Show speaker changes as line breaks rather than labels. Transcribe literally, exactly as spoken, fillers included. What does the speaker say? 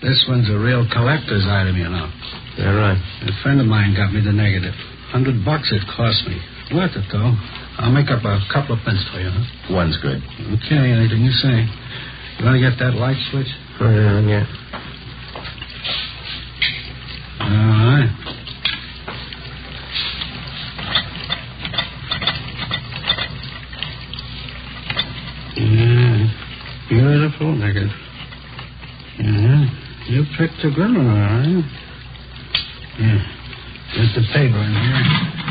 This one's a real collector's item, you know.
Yeah, right.
A friend of mine got me the negative. Hundred bucks it cost me. Worth it, though. I'll make up a couple of pence for you, huh?
One's good.
Okay, anything you say. You want to get that light switch?
Oh, yeah, yeah.
All right. Yeah. Beautiful negative. Yeah. You picked a good one, all right. Yeah. There's the paper in here.